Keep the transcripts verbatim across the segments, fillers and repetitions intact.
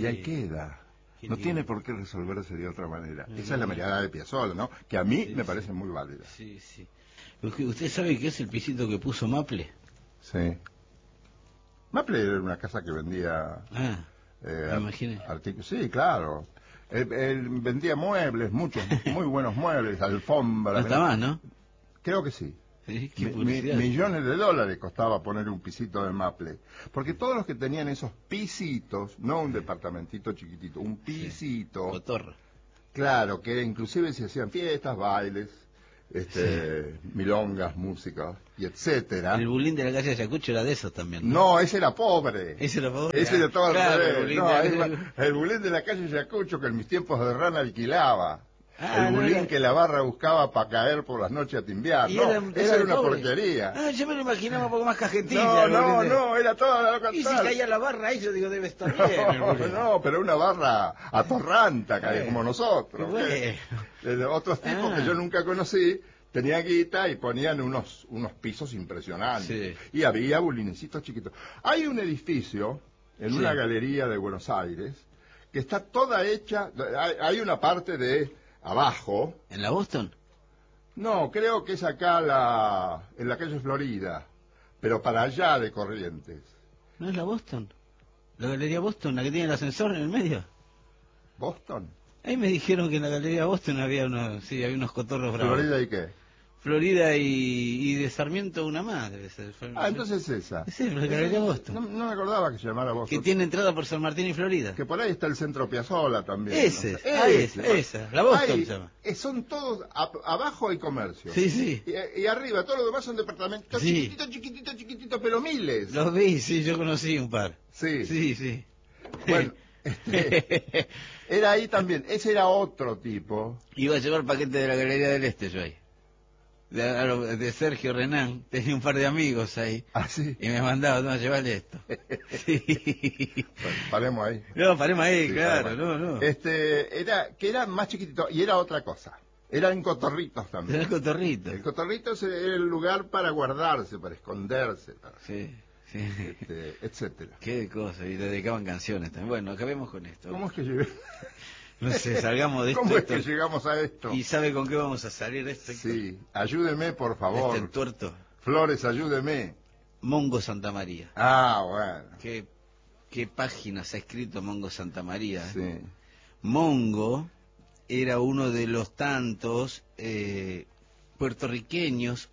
Y ahí queda. Qué No lindo. tiene por qué resolverse de otra manera. No, Esa es la no. mirada de Piazzolla, ¿no? Que a mí Sí, me sí. parece muy válida. Sí, sí. ¿Usted sabe qué es el pisito que puso Maple? Sí. Maple era una casa que vendía... Ah, eh, me imaginé. artículos. Sí, claro. Él, él vendía muebles, muchos, muy buenos muebles, alfombras. No está más, ¿no? Creo que sí. Sí, qué Mi- mi- publicidad. millones de dólares costaba poner un pisito de Maple. Porque todos los que tenían esos pisitos, no un departamentito chiquitito, un pisito, Cotorro. claro, que inclusive se hacían fiestas, bailes, este, milongas, música, y etcétera. El bulín de la calle Ayacucho era de esos también, ¿no? No, ese era pobre. Ese era pobre. Ese era todo al Claro, el revés. bulín No, de la es calle- ma- el bulín de la calle Yacucho que en mis tiempos de rana alquilaba. Ah, el no bulín era- que la barra buscaba para caer por las noches a timbiar. Y No, era- esa era era una pobre. porquería. Ah, yo me lo imaginaba un poco más cajetilla. No, el no, bulín de- no, era todo lo Y si contrario. caía la barra ahí, yo digo, debe estar bien. el No, bulín. no, pero una barra atorranta, que Bueno, como nosotros. bueno. ¿qué? De otros tipos Ah. que yo nunca conocí, tenían guita y ponían unos, unos pisos impresionantes. Sí. Y había bulinecitos chiquitos. Hay un edificio en Sí. una galería de Buenos Aires que está toda hecha, hay, hay una parte de abajo, ¿En la Boston? no, creo que es acá la, en la calle Florida, pero para allá de Corrientes. ¿No es la Boston? ¿La Galería Boston, la que tiene el ascensor en el medio? ¿Boston? Ahí me dijeron que en la Galería Boston había unos, sí, había unos cotorros bravos. ¿Florida y qué? Florida y, y de Sarmiento una más, debe ser. Ah, entonces esa. Sí, la Galería Boston. No, no me acordaba que se llamara Boston. Que tiene entrada por San Martín y Florida. Que por ahí está el centro Piazzolla también. Ese, ¿no? ah, esa, esa, la Boston Ahí, se llama. eh, son todos, a- abajo hay comercio. Sí, sí. Y, y arriba, todo lo demás son departamentos Sí. chiquititos, chiquititos, chiquititos, pero miles. Los vi, sí, yo conocí un par. Sí. Sí, sí. Bueno, este, era ahí también. Ese era otro tipo. Iba a llevar paquete de la Galería del Este yo ahí. De, a lo- de Sergio Renán, tenía un par de amigos ahí. Así. Y me mandaba, no, llevale esto. Sí. Bueno, paremos ahí. No, paremos ahí, Sí, claro, paremos. no, no. Este, era, que era más chiquitito. Y era otra cosa. Eran cotorritos también. Era el cotorrito. El cotorrito era el lugar para guardarse, para esconderse, para, Sí, sí. este, etcétera. Qué cosa, y le dedicaban canciones también. Bueno, acabemos con esto. ¿Cómo es que llegué? No sé, salgamos de esto. ¿Cómo es esto- que llegamos a esto? ¿Y sabe con qué vamos a salir de esto? Sí, ayúdeme, por De favor. este entuerto. Flores, ayúdeme. Mongo Santa María. Ah, bueno. ¿Qué, qué páginas ha escrito Mongo Santa María? Sí. Mongo era uno de los tantos eh, puertorriqueños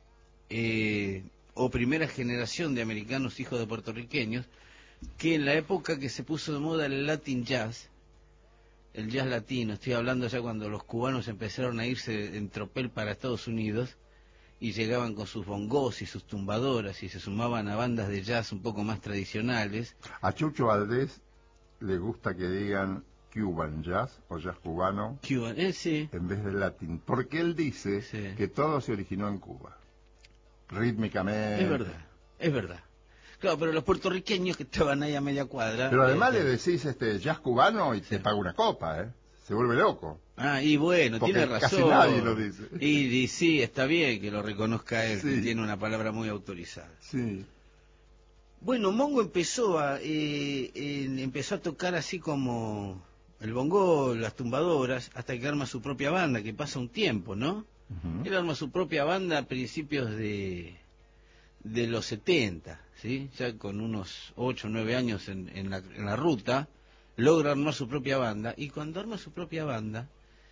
eh, o primera generación de americanos hijos de puertorriqueños que en la época que se puso de moda el Latin Jazz, el jazz latino, estoy hablando ya cuando los cubanos empezaron a irse en tropel para Estados Unidos y llegaban con sus bongos y sus tumbadoras y se sumaban a bandas de jazz un poco más tradicionales. A Chucho Valdés le gusta que digan Cuban Jazz o jazz cubano Cuban, eh, sí, en vez de latín, porque él dice Sí. que todo se originó en Cuba. Rítmicamente. es verdad, es verdad. Claro, pero los puertorriqueños que estaban ahí a media cuadra... Pero además eh, le decís este jazz cubano y te paga una copa, ¿eh? Se vuelve loco. Ah, y bueno, Porque tiene razón. casi nadie lo dice. Y, y sí, está bien que lo reconozca él, que Sí. tiene una palabra muy autorizada. Sí. Bueno, Mongo empezó a eh, eh, empezó a tocar así como el bongo, las tumbadoras, hasta que arma su propia banda, que pasa un tiempo, ¿no? Ujú. Él arma su propia banda a principios de de los setenta, ¿sí? Ya con unos ocho o nueve años en, en, la, en la ruta, logra armar su propia banda, y cuando arma su propia banda,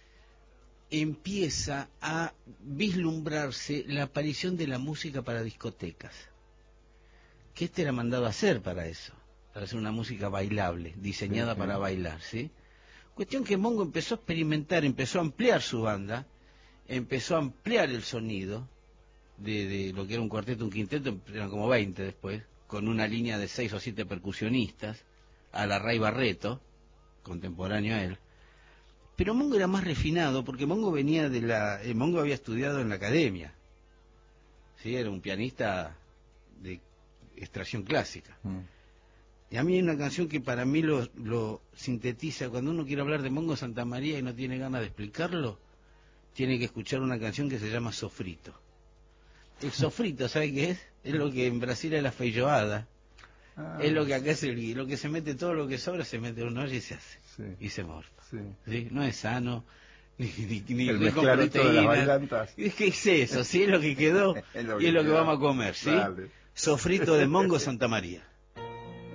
empieza a vislumbrarse la aparición de la música para discotecas. Que este era mandado a hacer para eso, para hacer una música bailable, diseñada Sí, sí. para bailar, ¿sí? Cuestión que Mongo empezó a experimentar, empezó a ampliar su banda, empezó a ampliar el sonido de, de lo que era un cuarteto, un quinteto, eran como veinte después, con una línea de seis o siete percusionistas, a la Ray Barreto, contemporáneo a él. Pero Mongo era más refinado, porque Mongo venía de la... eh, Mongo había estudiado en la academia, ¿sí? Era un pianista de extracción clásica. Mm. Y a mí hay una canción que para mí lo, lo sintetiza. Cuando uno quiere hablar de Mongo Santa María y no tiene ganas de explicarlo, tiene que escuchar una canción que se llama Sofrito. El sofrito, ¿sabe qué es? Es lo que en Brasil es la feijoada. Ah, es lo que acá es el, lo que se mete, todo lo que sobra se mete en una olla y se hace. sí. Y se morfa. Sí. ¿Sí? No es sano, ni, ni, ni El rico en mezcladito de las proteínas. bailantas. Es que es eso, sí, es lo que quedó Es lo y es que lo que queda. vamos a comer, ¿sí? Dale. Sofrito de mongo Santa María.